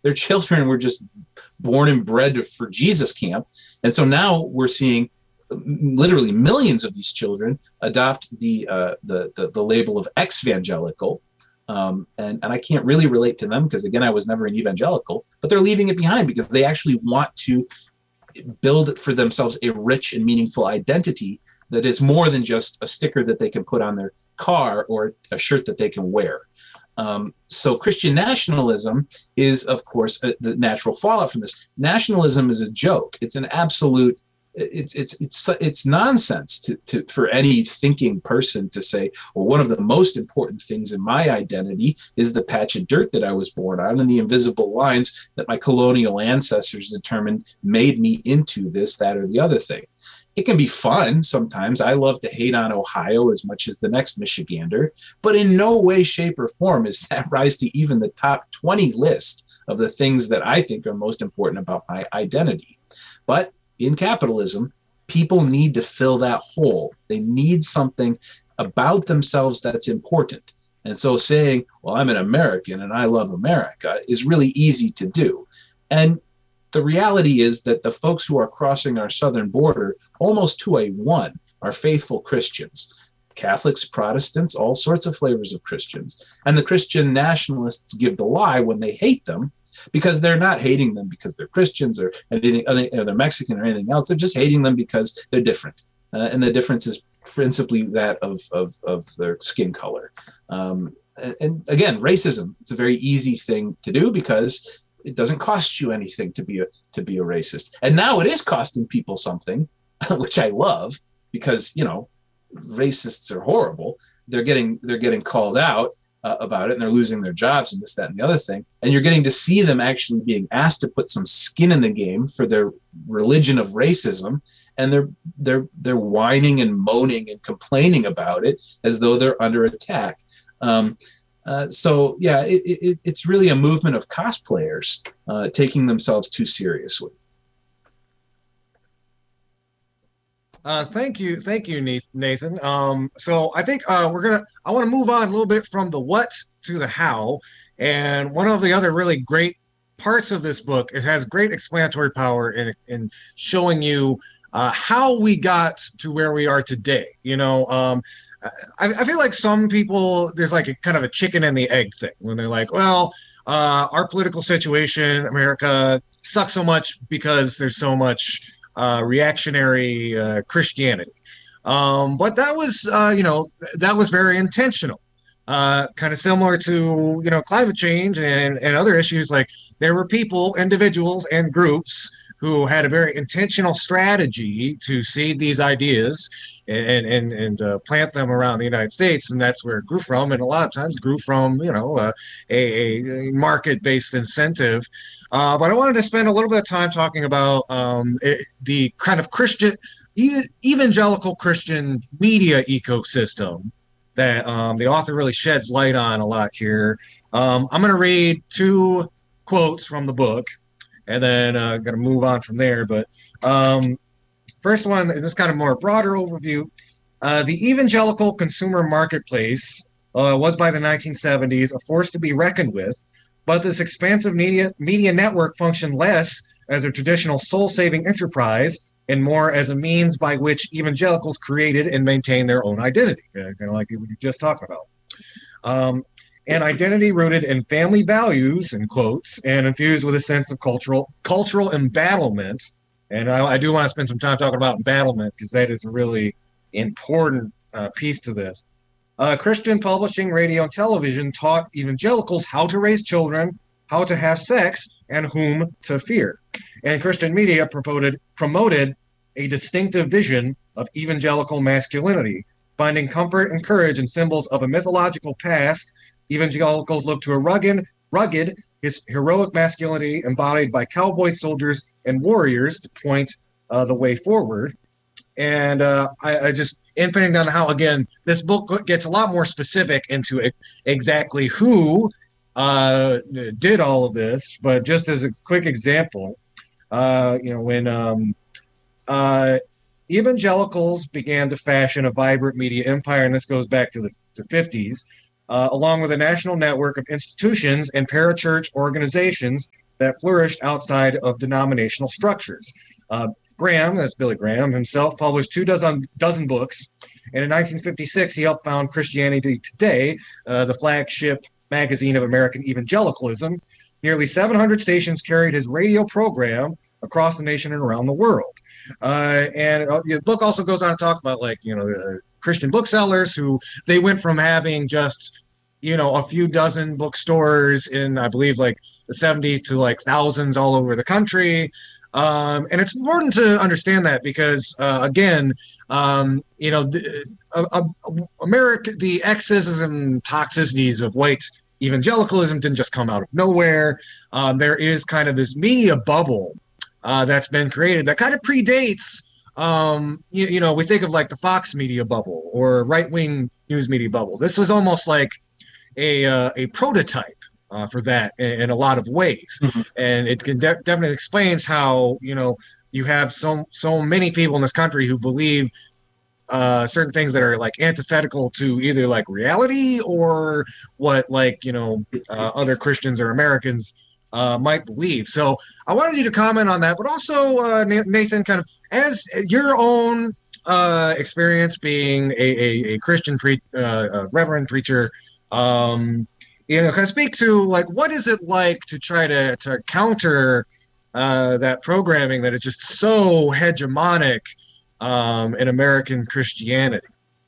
Their children were just born and bred for Jesus camp. And so now we're seeing literally millions of these children adopt the label of ex-evangelical. And I can't really relate to them because, again, I was never an evangelical, but they're leaving it behind because they actually want to build for themselves a rich and meaningful identity that is more than just a sticker that they can put on their car or a shirt that they can wear. So Christian nationalism is, of course, the natural fallout from this. Nationalism is a joke. It's an absolute, it's nonsense for any thinking person to say, well, one of the most important things in my identity is the patch of dirt that I was born on and the invisible lines that my colonial ancestors determined made me into this, that, or the other thing. It can be fun sometimes. I love to hate on Ohio as much as the next Michigander, but in no way, shape, or form is that rise to even the top 20 list of the things that I think are most important about my identity. But in capitalism, people need to fill that hole. They need something about themselves that's important. And so saying, well, I'm an American and I love America is really easy to do. And the reality is that the folks who are crossing our southern border, almost to a one, are faithful Christians. Catholics, Protestants, all sorts of flavors of Christians. And the Christian nationalists give the lie when they hate them, because they're not hating them because they're Christians or anything, or they're Mexican or anything else. They're just hating them because they're different. And the difference is principally that of their skin color. And again, racism, it's a very easy thing to do because it doesn't cost you anything to be a racist. And now it is costing people something, which I love, because, you know, racists are horrible. They're getting called out about it, and they're losing their jobs and this, that, and the other thing. And you're getting to see them actually being asked to put some skin in the game for their religion of racism, and they're whining and moaning and complaining about it as though they're under attack. So yeah, it's really a movement of cosplayers taking themselves too seriously. Thank you, Nathan. So I think I want to move on a little bit from the what to the how. And one of the other really great parts of this book, it has great explanatory power in showing you how we got to where we are today. You know, I feel like some people, there's like a kind of a chicken and the egg thing when they're like, well, our political situation, America sucks so much because there's so much reactionary Christianity. But that was, that was very intentional. Kind of similar to, climate change and other issues. Like there were people, individuals, and groups who had a very intentional strategy to seed these ideas and plant them around the United States, and that's where it grew from. And a lot of times grew from, a market-based incentive. But I wanted to spend a little bit of time talking about the kind of Christian, evangelical Christian media ecosystem that the author really sheds light on a lot here. I'm going to read two quotes from the book, and then I'm going to move on from there. But first one, this kind of more broader overview. The evangelical consumer marketplace was by the 1970s a force to be reckoned with, but this expansive media network functioned less as a traditional soul-saving enterprise and more as a means by which evangelicals created and maintained their own identity, kind of like we were just talking about. An identity rooted in family values, in quotes, and infused with a sense of cultural embattlement. And I do want to spend some time talking about embattlement because that is a really important piece to this. Christian publishing, radio, and television taught evangelicals how to raise children, how to have sex, and whom to fear. And Christian media promoted a distinctive vision of evangelical masculinity. Finding comfort and courage in symbols of a mythological past, evangelicals look to a rugged, heroic masculinity embodied by cowboy soldiers and warriors to point the way forward. And I just, infinitely on how, again, this book gets a lot more specific into exactly who did all of this. But just as a quick example, when evangelicals began to fashion a vibrant media empire, and this goes back to the 50s, along with a national network of institutions and parachurch organizations that flourished outside of denominational structures. Graham, that's Billy Graham himself, published 24 books, and in 1956 he helped found Christianity Today, the flagship magazine of American evangelicalism. Nearly 700 stations carried his radio program across the nation and around the world. The book also goes on to talk about, like, Christian booksellers who they went from having just, a few dozen bookstores in, I believe, like the 70s to like thousands all over the country. And it's important to understand that because, again, the excesses and toxicities of white evangelicalism didn't just come out of nowhere. There is kind of this media bubble that's been created that kind of predates, we think of like the Fox media bubble or right-wing news media bubble. This was almost like a prototype for that in a lot of ways. Mm-hmm. And it can definitely explains how, you have so many people in this country who believe certain things that are like antithetical to either like reality or what other Christians or Americans might believe. So I wanted you to comment on that, but also Nathan, kind of as your own experience being a Christian reverend preacher, kind of speak to like what is it like to try to counter that programming that is just so hegemonic in American Christianity?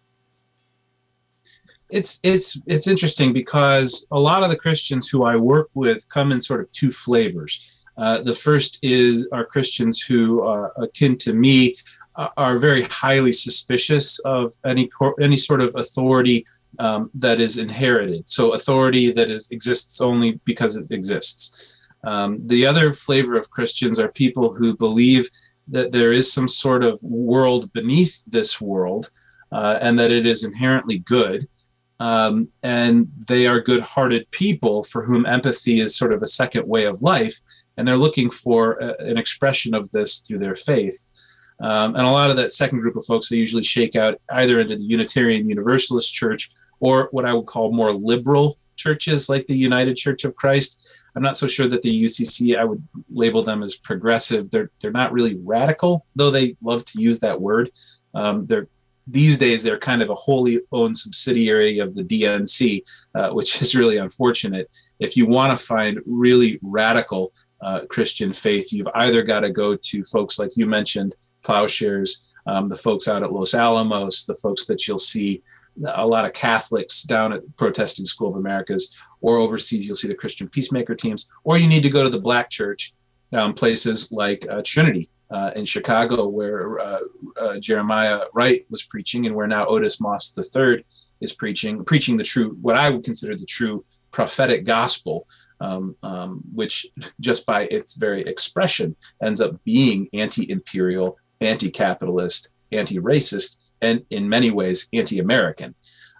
It's interesting because a lot of the Christians who I work with come in sort of two flavors. The first are Christians who are akin to me, are very highly suspicious of any sort of authority that is inherited. So authority that exists only because it exists. The other flavor of Christians are people who believe that there is some sort of world beneath this world, and that it is inherently good. And they are good-hearted people for whom empathy is sort of a second way of life, and they're looking for an expression of this through their faith. And a lot of that second group of folks, they usually shake out either into the Unitarian Universalist Church or what I would call more liberal churches like the United Church of Christ. I'm not so sure that the UCC, I would label them as progressive. They're not really radical, though they love to use that word. These days, they're kind of a wholly owned subsidiary of the DNC, which is really unfortunate. If you want to find really radical Christian faith, you've either got to go to folks like you mentioned, Plowshares, the folks out at Los Alamos, the folks that you'll see a lot of Catholics down at Protesting School of Americas, or overseas you'll see the Christian Peacemaker teams, or you need to go to the Black Church, places like Trinity in Chicago, where Jeremiah Wright was preaching, and where now Otis Moss III is preaching the true, what I would consider the true prophetic gospel, which just by its very expression ends up being anti-imperial, anti-capitalist, anti-racist, and in many ways anti-American.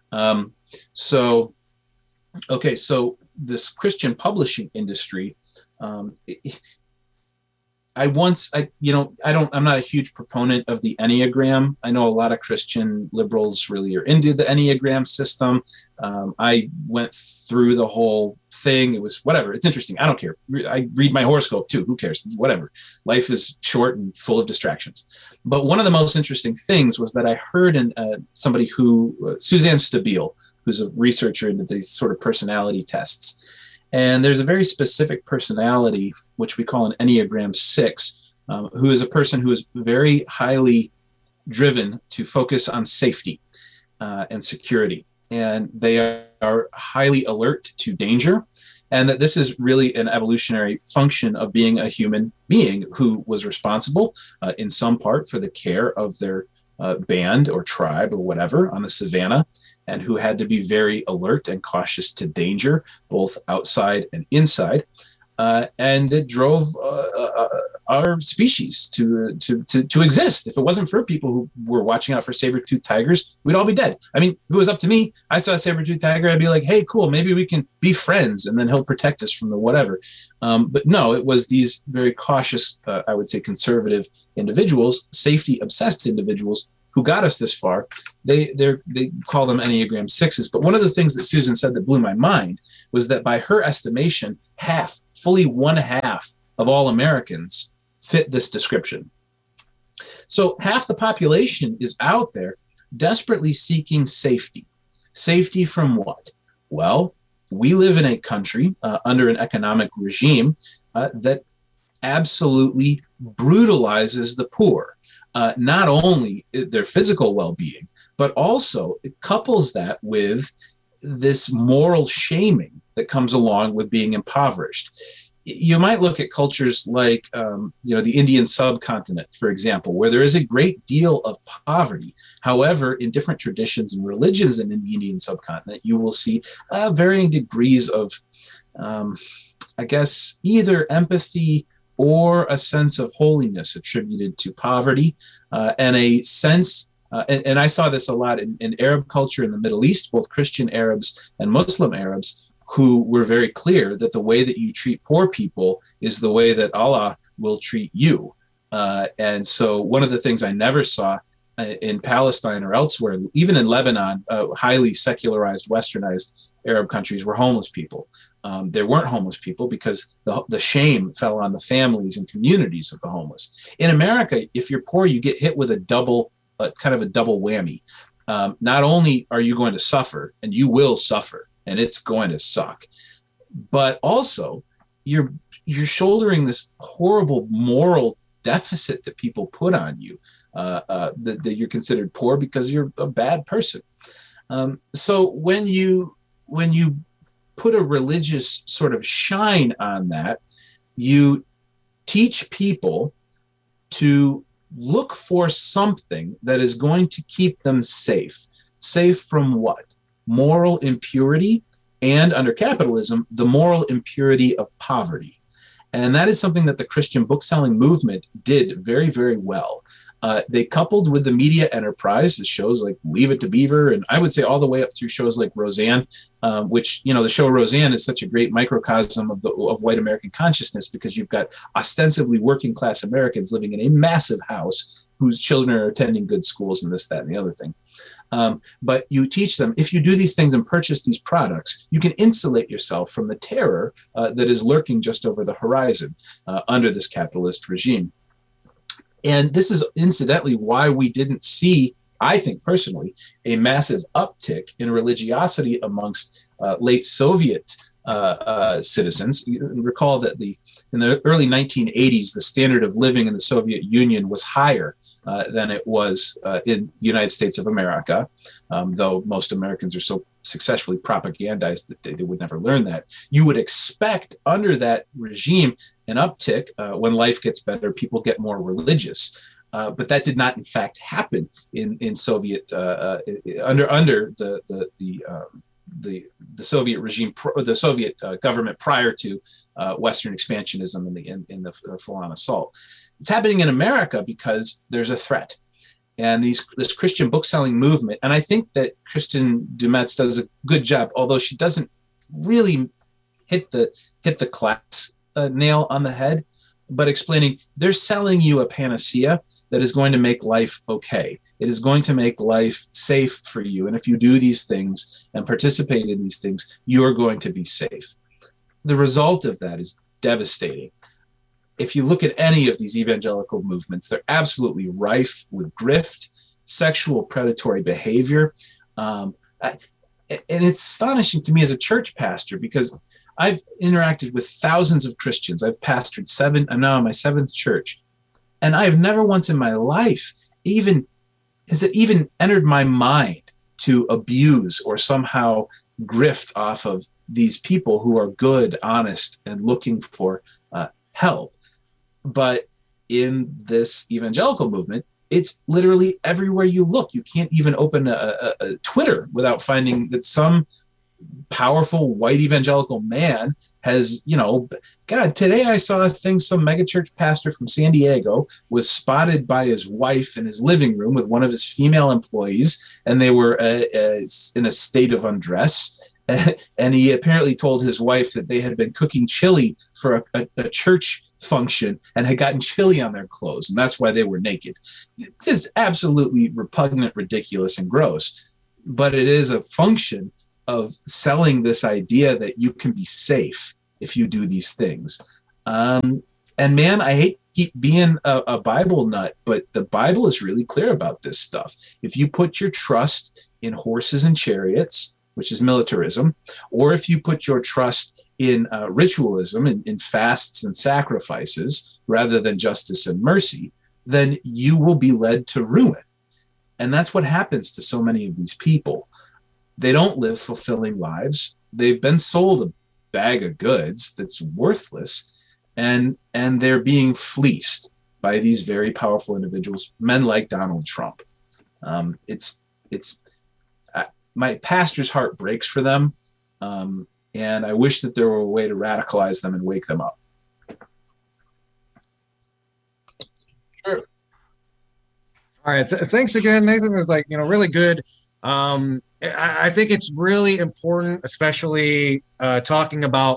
So this Christian publishing industry, I'm not a huge proponent of the Enneagram. I know a lot of Christian liberals really are into the Enneagram system. I went through the whole thing. It was whatever. It's interesting. I don't care. I read my horoscope too. Who cares? Whatever. Life is short and full of distractions. But one of the most interesting things was that I heard somebody Suzanne Stabile, who's a researcher into these sort of personality tests. And there's a very specific personality, which we call an Enneagram 6, who is a person who is very highly driven to focus on safety and security. And they are highly alert to danger. And that this is really an evolutionary function of being a human being who was responsible in some part for the care of their band or tribe or whatever on the savannah, and who had to be very alert and cautious to danger, both outside and inside. And it drove our species to exist. If it wasn't for people who were watching out for saber-toothed tigers, we'd all be dead. I mean, if it was up to me, I saw a saber-toothed tiger, I'd be like, hey, cool, maybe we can be friends, and then he'll protect us from the whatever. But no, it was these very cautious, I would say conservative individuals, safety-obsessed individuals, who got us this far, they call them Enneagram 6s. But one of the things that Susan said that blew my mind was that by her estimation, fully one half of all Americans fit this description. So half the population is out there desperately seeking safety. Safety from what? Well, we live in a country under an economic regime that absolutely brutalizes the poor. Not only their physical well-being, but also it couples that with this moral shaming that comes along with being impoverished. You might look at cultures like, the Indian subcontinent, for example, where there is a great deal of poverty. However, in different traditions and religions in the Indian subcontinent, you will see varying degrees of, either empathy or a sense of holiness attributed to poverty, and a sense, and I saw this a lot in Arab culture in the Middle East, both Christian Arabs and Muslim Arabs, who were very clear that the way that you treat poor people is the way that Allah will treat you. And so one of the things I never saw in Palestine or elsewhere, even in Lebanon, highly secularized, westernized Arab countries, were homeless people. There weren't homeless people because the shame fell on the families and communities of the homeless. In America, if you're poor, you get hit with a double whammy. Not only are you going to suffer, and you will suffer, and it's going to suck, but also you're shouldering this horrible moral deficit that people put on you, that you're considered poor because you're a bad person. So when you put a religious sort of shine on that, you teach people to look for something that is going to keep them safe. Safe from what? Moral impurity, and under capitalism, the moral impurity of poverty. And that is something that the Christian bookselling movement did very, very well. They coupled with the media enterprise, the shows like Leave It to Beaver, and I would say all the way up through shows like Roseanne, which, the show Roseanne is such a great microcosm of white American consciousness, because you've got ostensibly working class Americans living in a massive house whose children are attending good schools and this, that, and the other thing. But you teach them, if you do these things and purchase these products, you can insulate yourself from the terror that is lurking just over the horizon under this capitalist regime. And this is incidentally why we didn't see, I think personally, a massive uptick in religiosity amongst late Soviet citizens. You recall that in the early 1980s, the standard of living in the Soviet Union was higher than it was in the United States of America, though most Americans are so successfully propagandized that they would never learn that. You would expect under that regime an uptick. When life gets better, people get more religious. But that did not, in fact, happen in Soviet under the Soviet regime, the Soviet government prior to Western expansionism in the full-on assault. It's happening in America because there's a threat, and this Christian bookselling movement. And I think that Kristen Dumetz does a good job, although she doesn't really hit the class nail on the head, but explaining they're selling you a panacea that is going to make life okay. It is going to make life safe for you. And if you do these things and participate in these things, you are going to be safe. The result of that is devastating. If you look at any of these evangelical movements, they're absolutely rife with grift, sexual predatory behavior. And it's astonishing to me as a church pastor, because I've interacted with thousands of Christians. I've pastored 7, I'm now in my 7th church. And I've never once in my life has it even entered my mind to abuse or somehow grift off of these people who are good, honest, and looking for help. But in this evangelical movement, it's literally everywhere you look. You can't even open a Twitter without finding that some powerful white evangelical man has, God, today I saw a thing, some megachurch pastor from San Diego was spotted by his wife in his living room with one of his female employees, and they were in a state of undress. And he apparently told his wife that they had been cooking chili for a church function and had gotten chili on their clothes, and that's why they were naked. It's just absolutely repugnant, ridiculous, and gross. But it is a function of selling this idea that you can be safe if you do these things. And man, I hate keep being a Bible nut, but the Bible is really clear about this stuff. If you put your trust in horses and chariots, which is militarism, or if you put your trust in ritualism, in fasts and sacrifices, rather than justice and mercy, then you will be led to ruin. And that's what happens to so many of these people. They don't live fulfilling lives. They've been sold a bag of goods that's worthless, and they're being fleeced by these very powerful individuals, men like Donald Trump. My pastor's heart breaks for them, and I wish that there were a way to radicalize them and wake them up. Sure. All right. Thanks again, Nathan. It was really good. I think it's really important, especially talking about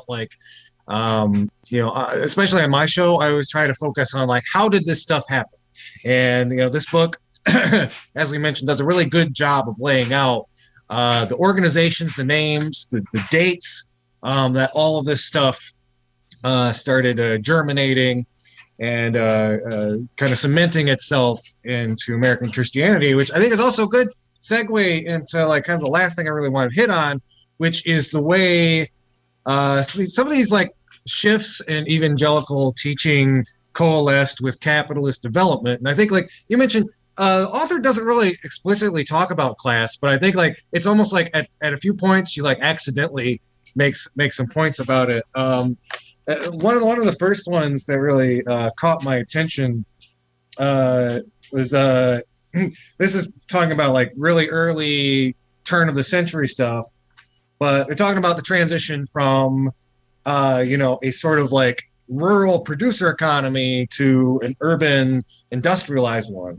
especially on my show, I always try to focus on how did this stuff happen? And, this book, as we mentioned, does a really good job of laying out the organizations, the names, the dates that all of this stuff started germinating and kind of cementing itself into American Christianity, which I think is also a good segue into kind of the last thing I really want to hit on, which is the way some of these shifts in evangelical teaching coalesced with capitalist development. And I think you mentioned, the author doesn't really explicitly talk about class, but I think it's almost at a few points she accidentally makes some points about it. One of the first ones that really caught my attention was this is talking about really early turn of the century stuff, but they're talking about the transition from a sort of rural producer economy to an urban industrialized one.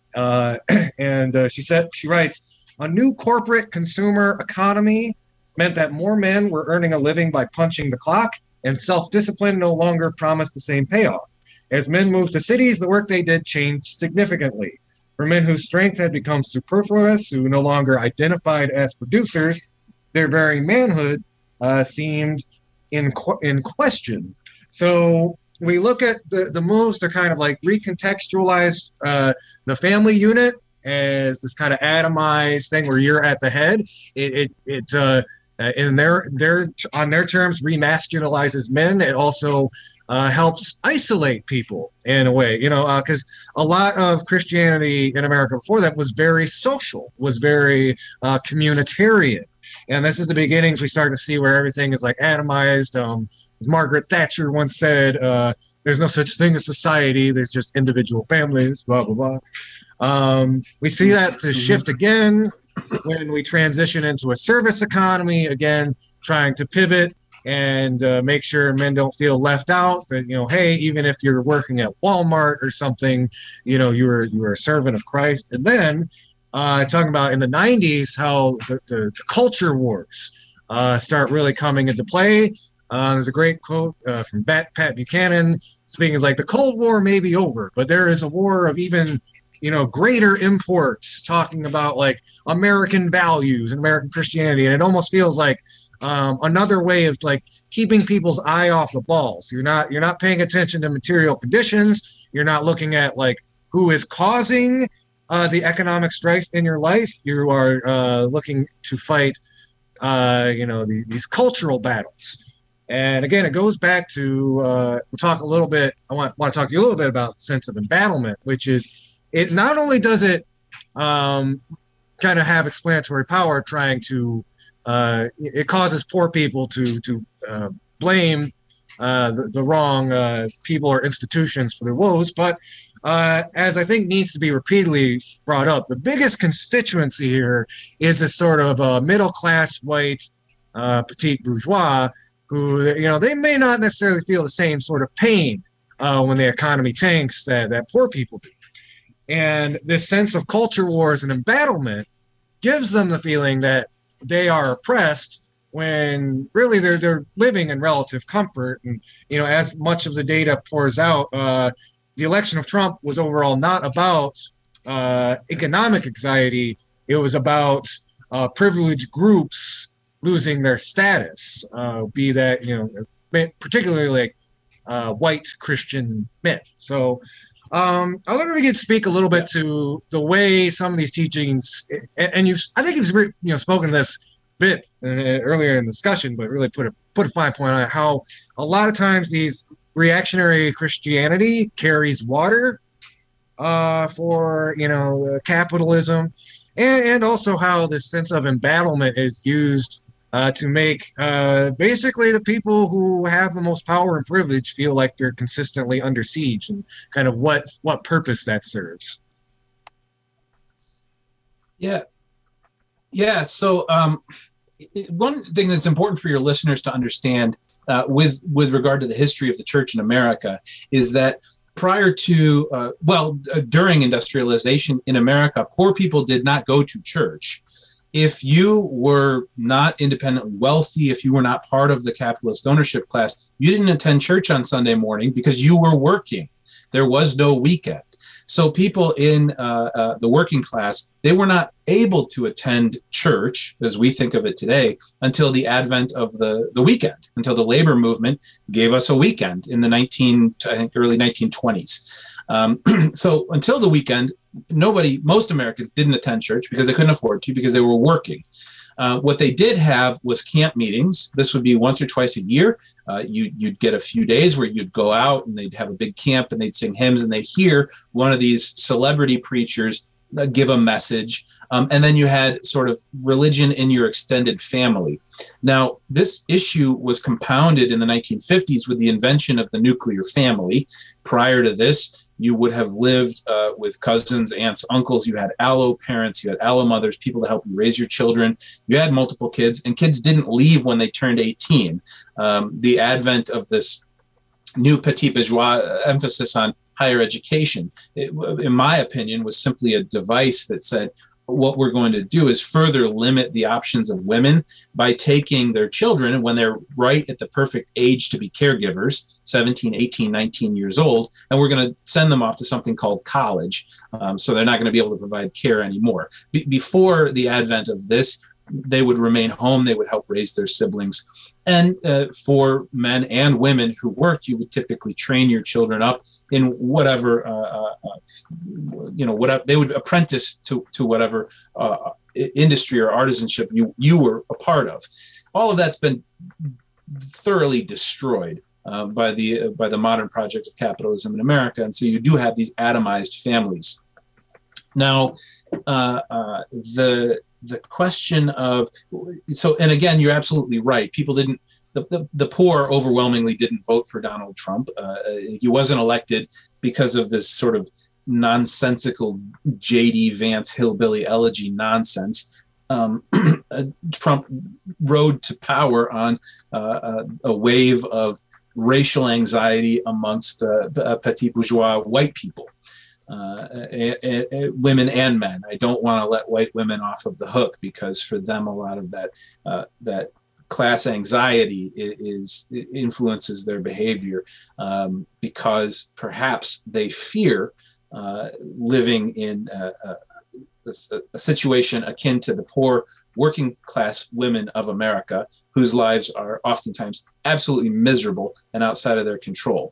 And she writes, a new corporate consumer economy meant that more men were earning a living by punching the clock, and self-discipline no longer promised the same payoff. As men moved to cities, the work they did changed significantly. For men whose strength had become superfluous, who no longer identified as producers, their very manhood seemed in question. So we look at the moves to kind of recontextualize the family unit as this kind of atomized thing where you're at the head. It in their on their terms remasculizes men. It also helps isolate people in a way, because a lot of Christianity in America before that was very social, was very communitarian. And this is the beginnings we start to see where everything is atomized. As Margaret Thatcher once said, there's no such thing as society. There's just individual families, blah, blah, blah. We see that to shift again when we transition into a service economy, again, trying to pivot and make sure men don't feel left out. That, hey, even if you're working at Walmart or something, you're a servant of Christ. And then talking about in the 90s how the culture wars start really coming into play. There's a great quote from Pat Buchanan speaking is the Cold War may be over, but there is a war of even greater imports, talking about American values and American Christianity. And it almost feels another way of keeping people's eye off the balls. You're not paying attention to material conditions. You're not looking at who is causing the economic strife in your life. You are looking to fight these cultural battles. And again, it goes back to we'll talk a little bit. I want to talk to you a little bit about the sense of embattlement, which is it not only does it kind of have explanatory power, trying to it causes poor people to blame the wrong people or institutions for their woes, but as I think needs to be repeatedly brought up, the biggest constituency here is this sort of middle class white petite bourgeois who, they may not necessarily feel the same sort of pain when the economy tanks that poor people do. And this sense of culture wars and embattlement gives them the feeling that they are oppressed when really they're living in relative comfort. And as much of the data pours out, the election of Trump was overall not about economic anxiety. It was about privileged groups losing their status, be that particularly like white Christian men. So I wonder if you could speak a little bit to the way some of these teachings, and I think you've spoken to this bit earlier in the discussion, but really put a fine point on it, how a lot of times these reactionary Christianity carries water for capitalism, and also how this sense of embattlement is used to make basically the people who have the most power and privilege feel like they're consistently under siege, and kind of what purpose that serves. Yeah. So one thing that's important for your listeners to understand with regard to the history of the church in America is that prior to, during industrialization in America, poor people did not go to church. If you were not independently wealthy, if you were not part of the capitalist ownership class, you didn't attend church on Sunday morning because you were working. There was no weekend. So people in the working class, they were not able to attend church, as we think of it today, until the advent of the weekend, until the labor movement gave us a weekend in the early 1920s. So until the weekend, most Americans didn't attend church because they couldn't afford to, because they were working. What they did have was camp meetings. This would be once or twice a year. You'd get a few days where you'd go out and they'd have a big camp and they'd sing hymns and they'd hear one of these celebrity preachers give a message. And then you had sort of religion in your extended family. Now, this issue was compounded in the 1950s with the invention of the nuclear family. Prior to this, you would have lived with cousins, aunts, uncles. You had allo parents, you had allo mothers, people to help you raise your children. You had multiple kids, and kids didn't leave when they turned 18. The advent of this new petit bourgeois emphasis on higher education, in my opinion, was simply a device that said, what we're going to do is further limit the options of women by taking their children when they're right at the perfect age to be caregivers, 17, 18, 19 years old, and we're going to send them off to something called college. So they're not going to be able to provide care anymore. Before the advent of this, they would remain home. They would help raise their siblings. And for men and women who worked, you would typically train your children up in whatever, whatever they would apprentice to whatever industry or artisanship you were a part of. All of that's been thoroughly destroyed by the modern project of capitalism in America, and so you do have these atomized families. Now, the question of, and again, you're absolutely right. People didn't, the poor overwhelmingly didn't vote for Donald Trump. He wasn't elected because of this sort of nonsensical J.D. Vance hillbilly elegy nonsense. Trump rode to power on a wave of racial anxiety amongst petit bourgeois white people. Women and men. I don't want to let white women off of the hook, because for them, a lot of that class anxiety influences their behavior, because perhaps they fear living in a situation akin to the poor working class women of America, whose lives are oftentimes absolutely miserable and outside of their control.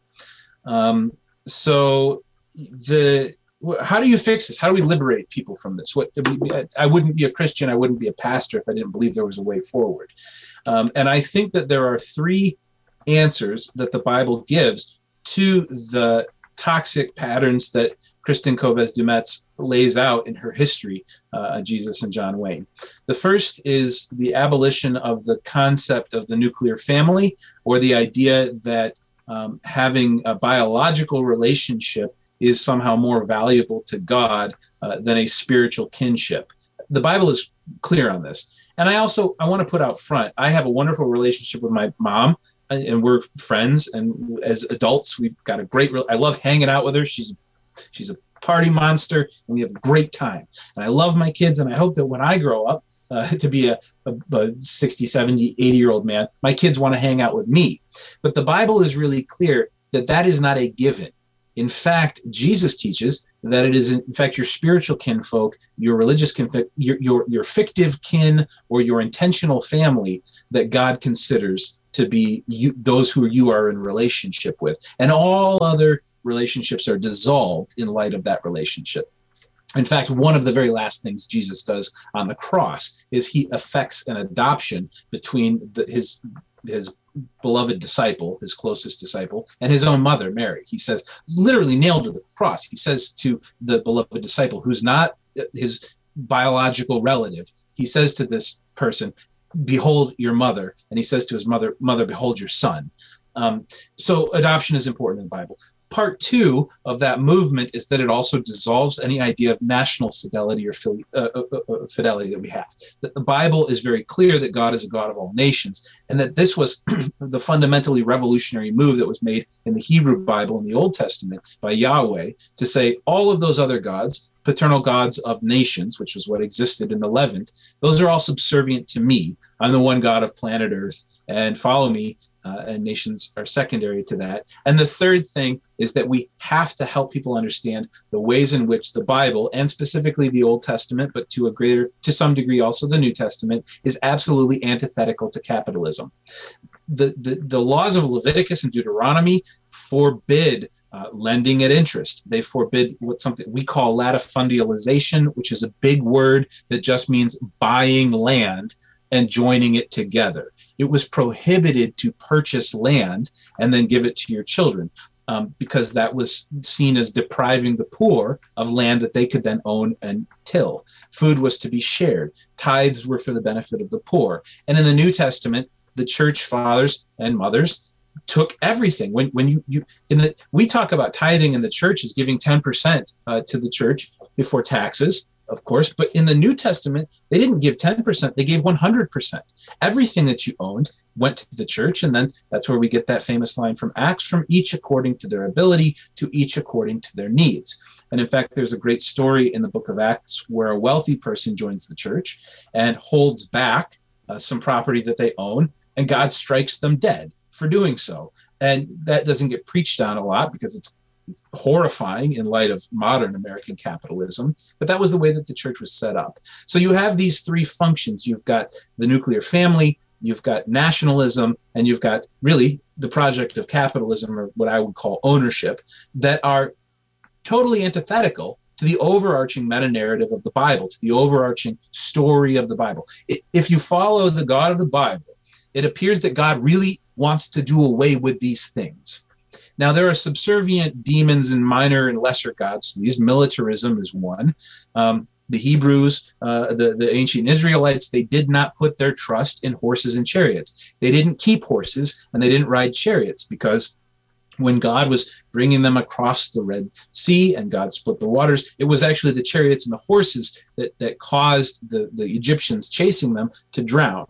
How do you fix this? How do we liberate people from this? I wouldn't be a Christian, I wouldn't be a pastor if I didn't believe there was a way forward. And I think that there are three answers that the Bible gives to the toxic patterns that Kristen Koves Du Metz lays out in her history, Jesus and John Wayne. The first is the abolition of the concept of the nuclear family, or the idea that having a biological relationship is somehow more valuable to God than a spiritual kinship. The Bible is clear on this. And I want to put out front, I have a wonderful relationship with my mom, and we're friends. And as adults, we've got I love hanging out with her. She's a party monster, and we have a great time. And I love my kids, and I hope that when I grow up, to be a 60, 70, 80-year-old man. My kids want to hang out with me. But the Bible is really clear that that is not a given. In fact, Jesus teaches that it is, in fact, your spiritual kinfolk, your religious kinfolk, your fictive kin, or your intentional family that God considers to be those who you are in relationship with. And all other relationships are dissolved in light of that relationship. In fact, one of the very last things Jesus does on the cross is he effects an adoption between his beloved disciple, his closest disciple, and his own mother, Mary. He says, literally nailed to the cross, he says to the beloved disciple, who's not his biological relative, he says to this person, behold your mother. And he says to his mother, behold your son. So adoption is important in the Bible. Part two of that movement is that it also dissolves any idea of national fidelity or fidelity that we have. That the Bible is very clear that God is a God of all nations, and that this was the fundamentally revolutionary move that was made in the Hebrew Bible in the Old Testament by Yahweh to say all of those other gods, paternal gods of nations, which was what existed in the Levant, those are all subservient to me. I'm the one God of planet Earth, and follow me. And nations are secondary to that. And the third thing is that we have to help people understand the ways in which the Bible, and specifically the Old Testament, but to some degree also the New Testament, is absolutely antithetical to capitalism. The laws of Leviticus and Deuteronomy forbid lending at interest. They forbid something we call latifundialization, which is a big word that just means buying land and joining it together. It was prohibited to purchase land and then give it to your children because that was seen as depriving the poor of land that they could then own and till. Food was to be shared. Tithes were for the benefit of the poor. And in the New Testament, the church fathers and mothers took everything. We talk about tithing in the church as giving 10% to the church before taxes, of course, but in the New Testament, they didn't give 10%, they gave 100%. Everything that you owned went to the church, and then that's where we get that famous line from Acts, from each according to their ability, to each according to their needs. And in fact, there's a great story in the book of Acts where a wealthy person joins the church and holds back some property that they own, and God strikes them dead for doing so. And that doesn't get preached on a lot because it's horrifying in light of modern American capitalism, but that was the way that the church was set up. So you have these three functions. You've got the nuclear family, you've got nationalism, and you've got really the project of capitalism, or what I would call ownership, that are totally antithetical to the overarching meta-narrative of the Bible, to the overarching story of the Bible. If you follow the God of the Bible, it appears that God really wants to do away with these things. Now, there are subservient demons and minor and lesser gods. These militarism is one. The Hebrews, the ancient Israelites, they did not put their trust in horses and chariots. They didn't keep horses and they didn't ride chariots because when God was bringing them across the Red Sea and God split the waters, it was actually the chariots and the horses that caused the Egyptians chasing them to drown.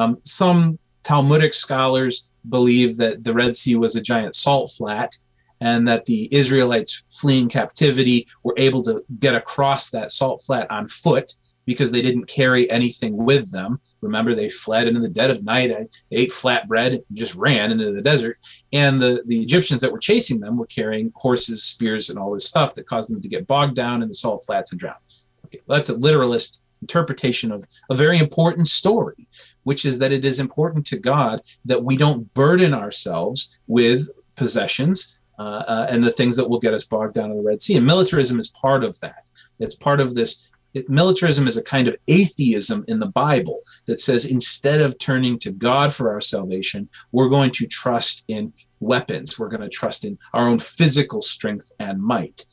Some Talmudic scholars believe that the Red Sea was a giant salt flat and that the Israelites fleeing captivity were able to get across that salt flat on foot because they didn't carry anything with them. Remember, they fled into the dead of night, they ate flatbread and just ran into the desert. And the Egyptians that were chasing them were carrying horses, spears, and all this stuff that caused them to get bogged down in the salt flats and drown. Okay, that's a literalist interpretation of a very important story, which is that it is important to God that we don't burden ourselves with possessions and the things that will get us bogged down in the Red Sea. And militarism is part of that. It's part of this. Militarism is a kind of atheism in the Bible that says instead of turning to God for our salvation, we're going to trust in weapons. We're going to trust in our own physical strength and might.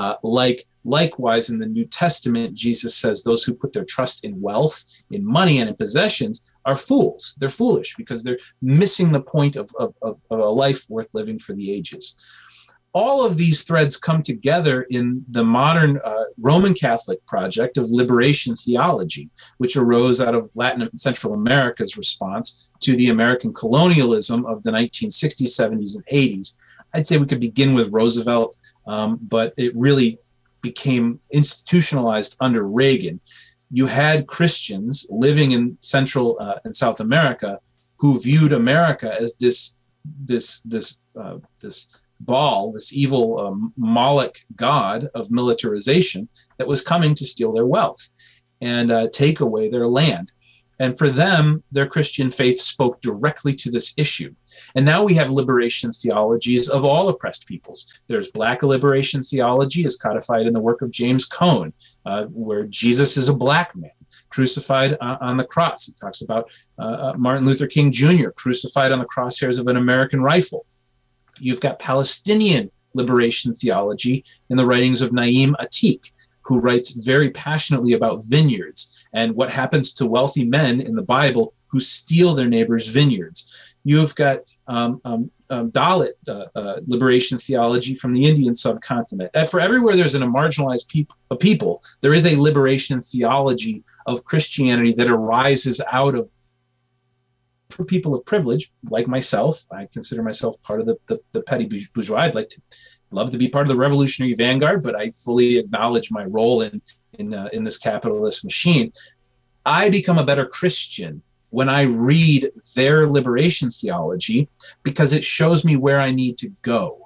Likewise, in the New Testament, Jesus says those who put their trust in wealth, in money, and in possessions are fools. They're foolish because they're missing the point of a life worth living for the ages. All of these threads come together in the modern Roman Catholic project of liberation theology, which arose out of Latin and Central America's response to the American colonialism of the 1960s, 70s, and 80s. I'd say we could begin with Roosevelt, but it really became institutionalized under Reagan. you had Christians living in Central and South America who viewed America as this ball, this evil Moloch god of militarization that was coming to steal their wealth and take away their land. And for them, their Christian faith spoke directly to this issue. And now we have liberation theologies of all oppressed peoples. There's Black liberation theology, as codified in the work of James Cone, where Jesus is a Black man crucified on the cross. He talks about Martin Luther King Jr. crucified on the crosshairs of an American rifle. You've got Palestinian liberation theology in the writings of Naim Atik, who writes very passionately about vineyards and what happens to wealthy men in the Bible who steal their neighbors' vineyards. You've got Dalit liberation theology from the Indian subcontinent. And for everywhere there's a marginalized people, there is a liberation theology of Christianity that arises out of, for people of privilege like myself. I consider myself part of the petty bourgeois. I'd love to be part of the revolutionary vanguard, but I fully acknowledge my role in this capitalist machine. I become a better Christian when I read their liberation theology because it shows me where I need to go.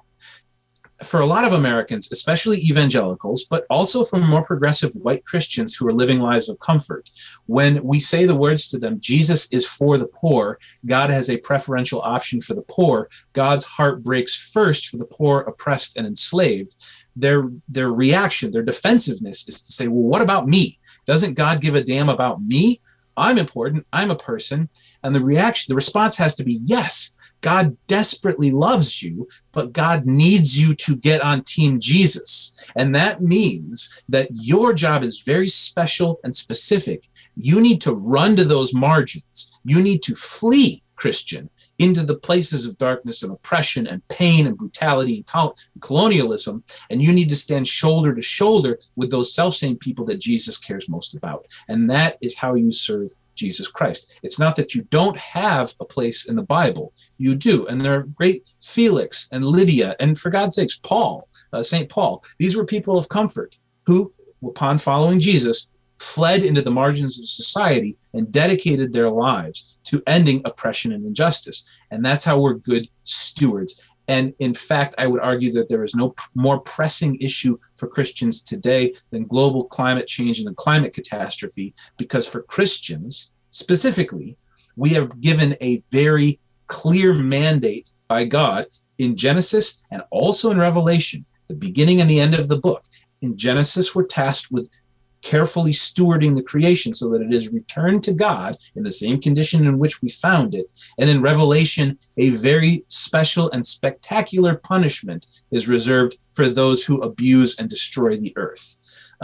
For a lot of Americans, especially evangelicals, but also for more progressive white Christians who are living lives of comfort, when we say the words to them, Jesus is for the poor, God has a preferential option for the poor, God's heart breaks first for the poor, oppressed, and enslaved, their reaction, their defensiveness is to say, well, what about me? Doesn't God give a damn about me? I'm important, I'm a person. And the response has to be, yes, God desperately loves you, but God needs you to get on Team Jesus. And that means that your job is very special and specific. You need to run to those margins. You need to flee, Christian, into the places of darkness and oppression and pain and brutality and colonialism. And you need to stand shoulder to shoulder with those self-same people that Jesus cares most about. And that is how you serve Jesus Christ. It's not that you don't have a place in the Bible. You do. And there are great Felix and Lydia, and for God's sakes, Paul, St. Paul. These were people of comfort who, upon following Jesus, fled into the margins of society and dedicated their lives to ending oppression and injustice. And that's how we're good stewards. And in fact, I would argue that there is no more pressing issue for Christians today than global climate change and the climate catastrophe, because for Christians specifically, we have given a very clear mandate by God in Genesis and also in Revelation, the beginning and the end of the book. In Genesis, we're tasked with carefully stewarding the creation so that it is returned to God in the same condition in which we found it. And in Revelation, a very special and spectacular punishment is reserved for those who abuse and destroy the earth.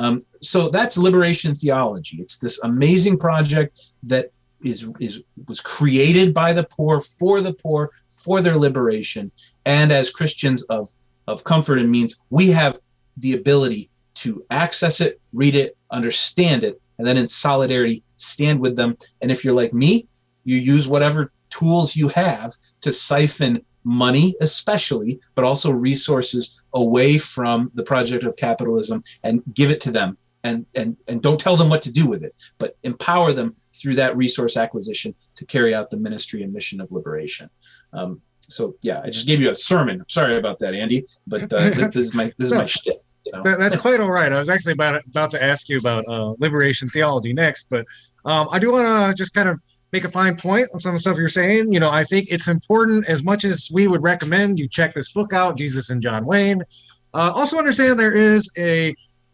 So that's liberation theology. It's this amazing project that was created by the poor, for their liberation. And as Christians of comfort and means, we have the ability to access it, read it, understand it, and then in solidarity stand with them. And if you're like me, you use whatever tools you have to siphon money especially, but also resources away from the project of capitalism and give it to them. And don't tell them what to do with it, but empower them through that resource acquisition to carry out the ministry and mission of liberation. So yeah, I just gave you a sermon. Sorry about that, Andy, but this is my shtick. You know? That's quite all right. I was actually about to ask you about liberation theology next, but I do want to just kind of make a fine point on some of the stuff you're saying. You know, I think it's important, as much as we would recommend you check this book out, Jesus and John Wayne. Also understand there is a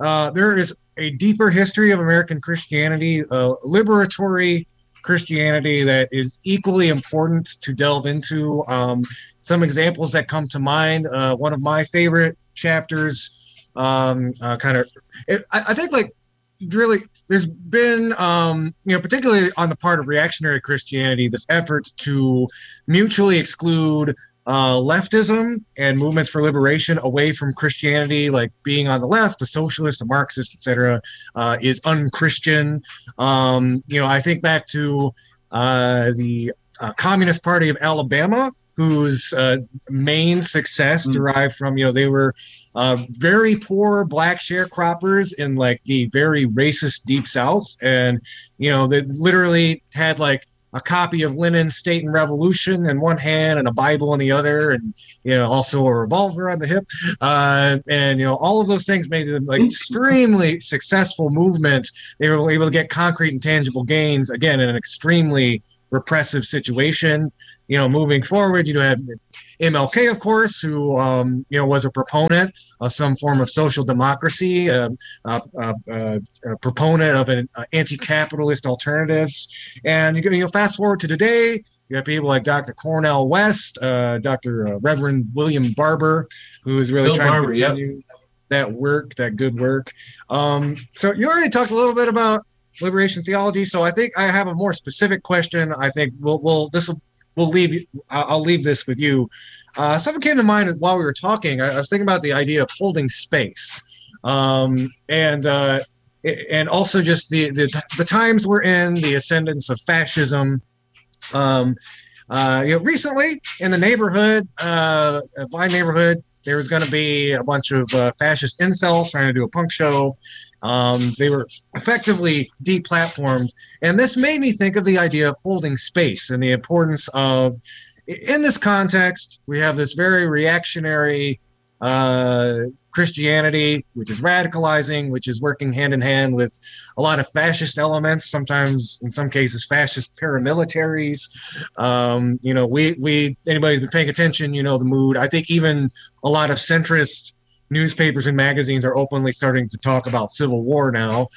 deeper history of American Christianity, liberatory Christianity, that is equally important to delve into. Some examples that come to mind. One of my favorite chapters. I think, like, really, there's been, particularly on the part of reactionary Christianity, this effort to mutually exclude leftism and movements for liberation away from Christianity, like being on the left, a socialist, a Marxist, etc., is unchristian. I think back to the Communist Party of Alabama, whose main success derived from, they were very poor black sharecroppers in like the very racist Deep South. And, they literally had like a copy of Lenin's State and Revolution in one hand and a Bible in the other, and also a revolver on the hip, and all of those things made them like extremely successful movement. They were able to get concrete and tangible gains again in an extremely repressive situation. Moving forward, have MLK, of course, who was a proponent of some form of social democracy, a proponent of an anti-capitalist alternatives. And fast forward to today, you have people like Dr. Cornel West, Dr. Reverend William Barber, who is really trying to continue that work, that good work. So you already talked a little bit about liberation theology. So I think I have a more specific question. I think I'll leave this with you. Something came to mind while we were talking. I was thinking about the idea of holding space, and also just the times we're in, the ascendance of fascism. Recently in the neighborhood, my neighborhood, there was going to be a bunch of fascist incels trying to do a punk show. They were effectively deplatformed. And this made me think of the idea of holding space and the importance of, in this context, we have this very reactionary Christianity, which is radicalizing, which is working hand in hand with a lot of fascist elements, sometimes, in some cases, fascist paramilitaries. Anybody's been paying attention, the mood. I think even a lot of centrist newspapers and magazines are openly starting to talk about civil war now.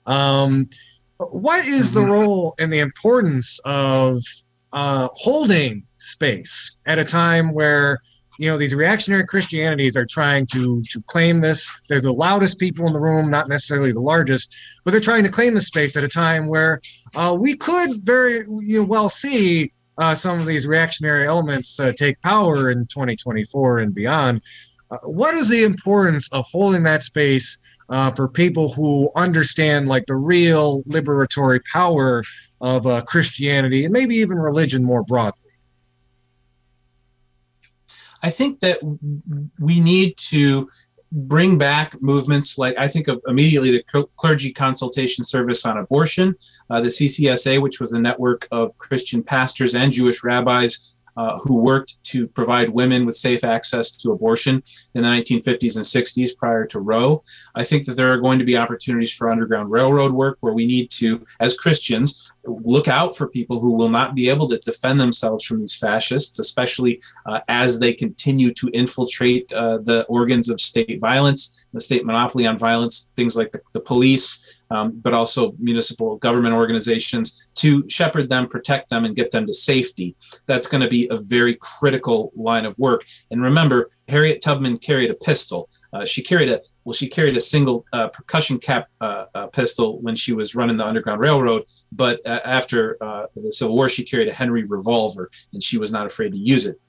What is the role and the importance of holding space at a time where these reactionary Christianities are trying to claim this? They're the loudest people in the room, not necessarily the largest, but they're trying to claim the space at a time where we could very well see some of these reactionary elements take power in 2024 and beyond. What is the importance of holding that space for people who understand like the real liberatory power of Christianity and maybe even religion more broadly? I think that we need to bring back movements like, I think of immediately the Clergy Consultation Service on Abortion, the CCSA, which was a network of Christian pastors and Jewish rabbis who worked to provide women with safe access to abortion in the 1950s and 60s prior to Roe. I think that there are going to be opportunities for Underground Railroad work where we need to, as Christians, look out for people who will not be able to defend themselves from these fascists, especially as they continue to infiltrate the organs of state violence, the state monopoly on violence, things like the police, but also municipal government organizations, to shepherd them, protect them, and get them to safety. That's going to be a very critical line of work. And remember, Harriet Tubman carried a pistol. She carried a single percussion cap pistol when she was running the Underground Railroad, but after the Civil War, she carried a Henry revolver, and she was not afraid to use it.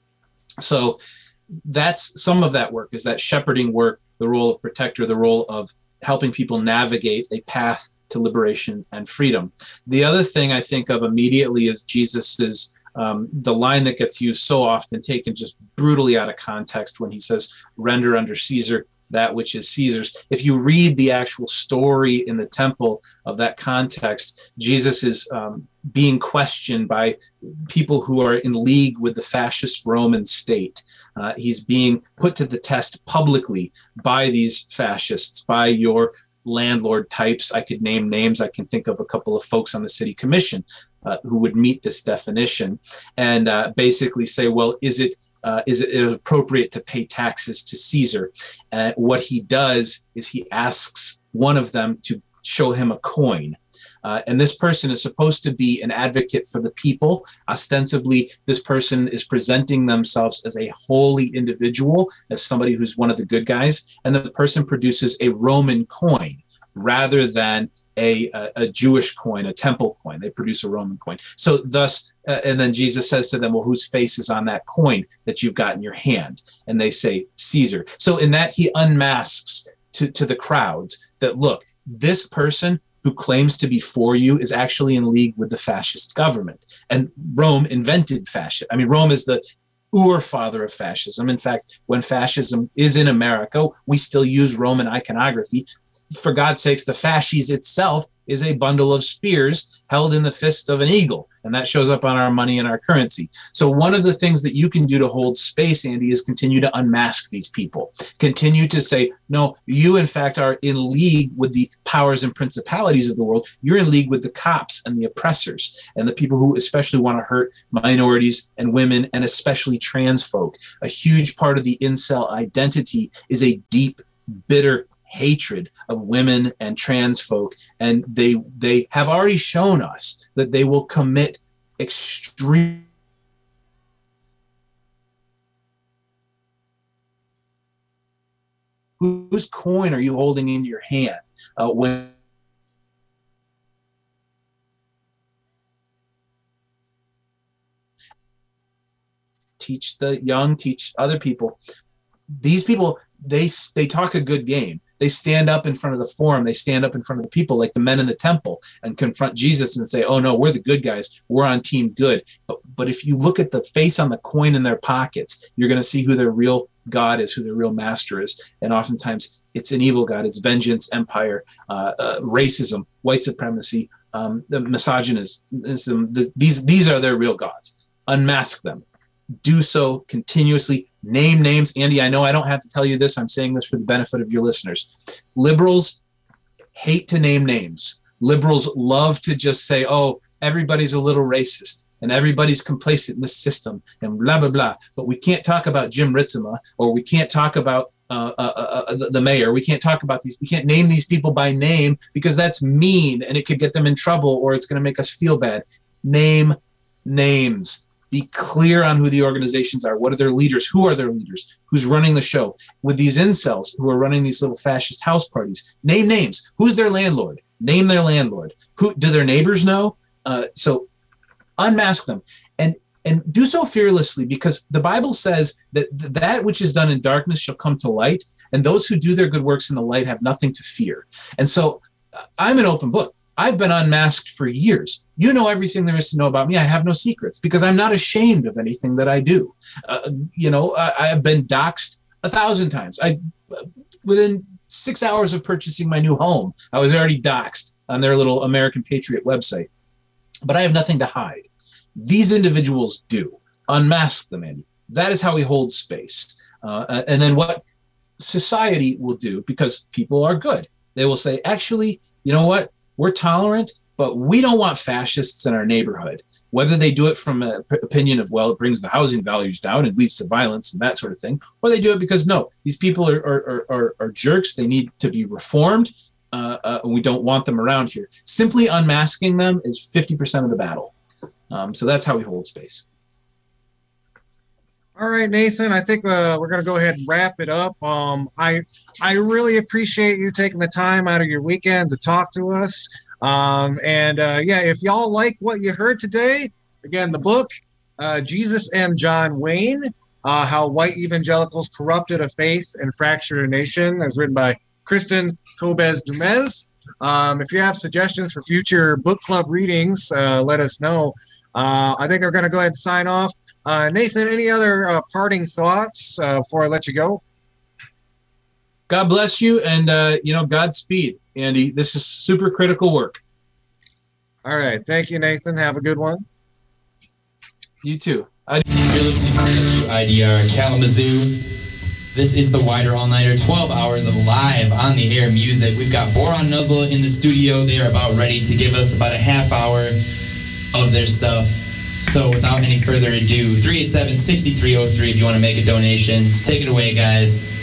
So that's some of that work, is that shepherding work, the role of protector, the role of helping people navigate a path to liberation and freedom. The other thing I think of immediately is Jesus's the line that gets used so often, taken just brutally out of context, when he says, "Render unto Caesar that which is Caesar's." If you read the actual story in the temple of that context, Jesus is being questioned by people who are in league with the fascist Roman state. He's being put to the test publicly by these fascists, by your landlord types. I could name names. I can think of a couple of folks on the city commission who would meet this definition, and basically say, well, is it appropriate to pay taxes to Caesar? What he does is he asks one of them to show him a coin. And this person is supposed to be an advocate for the people. Ostensibly, this person is presenting themselves as a holy individual, as somebody who's one of the good guys. And the person produces a Roman coin rather than a Jewish coin, a temple coin. They produce a Roman coin. So thus, and then Jesus says to them, well, whose face is on that coin that you've got in your hand? And they say, Caesar. So in that, he unmasks to the crowds that, look, this person who claims to be for you is actually in league with the fascist government. And Rome invented fascism. I mean, Rome is the urfather of fascism. In fact, when fascism is in America, we still use Roman iconography. For God's sakes, the fasces itself is a bundle of spears held in the fist of an eagle, and that shows up on our money and our currency. So one of the things that you can do to hold space, Andy, is continue to unmask these people. Continue to say, no, you in fact are in league with the powers and principalities of the world. You're in league with the cops and the oppressors and the people who especially want to hurt minorities and women and especially trans folk. A huge part of the incel identity is a deep, bitter hatred of women and trans folk, and they have already shown us that they will commit extreme whose coin are you holding in your hand when teach the young, teach other people. These people, they talk a good game. They stand up in front of the forum. They stand up in front of the people like the men in the temple and confront Jesus and say, oh, no, we're the good guys. We're on team good. But if you look at the face on the coin in their pockets, you're going to see who their real God is, who their real master is. And oftentimes it's an evil God. It's vengeance, empire, racism, white supremacy, the misogynism. These are their real gods. Unmask them. Do so continuously. Name names. Andy, I know I don't have to tell you this. I'm saying this for the benefit of your listeners. Liberals hate to name names. Liberals love to just say, oh, everybody's a little racist and everybody's complacent in this system and blah, blah, blah. But we can't talk about Jim Ritzema, or we can't talk about the mayor. We can't talk about these. We can't name these people by name because that's mean and it could get them in trouble or it's going to make us feel bad. Name names. Be clear on who the organizations are. What are their leaders? Who are their leaders? Who's running the show? With these incels who are running these little fascist house parties, name names. Who's their landlord? Name their landlord. Who do their neighbors know? So unmask them and do so fearlessly, because the Bible says that that which is done in darkness shall come to light, and those who do their good works in the light have nothing to fear. And so I'm an open book. I've been unmasked for years. You know everything there is to know about me. I have no secrets because I'm not ashamed of anything that I do. I have been doxxed 1,000 times. Within 6 hours of purchasing my new home, I was already doxxed on their little American Patriot website. But I have nothing to hide. These individuals do. Unmask them, Andy. That is how we hold space. And then what society will do, because people are good, they will say, actually, you know what? We're tolerant, but we don't want fascists in our neighborhood. Whether they do it from an opinion of, well, it brings the housing values down and leads to violence and that sort of thing, or they do it because, no, these people are jerks. They need to be reformed. And we don't want them around here. Simply unmasking them is 50% of the battle. So that's how we hold space. All right, Nathan, I think we're going to go ahead and wrap it up. I really appreciate you taking the time out of your weekend to talk to us. If y'all like what you heard today, again, the book, Jesus and John Wayne, How White Evangelicals Corrupted a Faith and Fractured a Nation, is written by Kristen Kobes-Dumez. If you have suggestions for future book club readings, let us know. I think we're going to go ahead and sign off. Nathan, any other parting thoughts before I let you go? God bless you, and Godspeed, Andy. This is super critical work. All right. Thank you, Nathan. Have a good one. You too. You're listening to WIDR Kalamazoo. This is the Wider All-Nighter, 12 hours of live on-the-air music. We've got Boron Nuzzle in the studio. They are about ready to give us about a half hour of their stuff. So without any further ado, 387-6303 if you want to make a donation. Take it away, guys.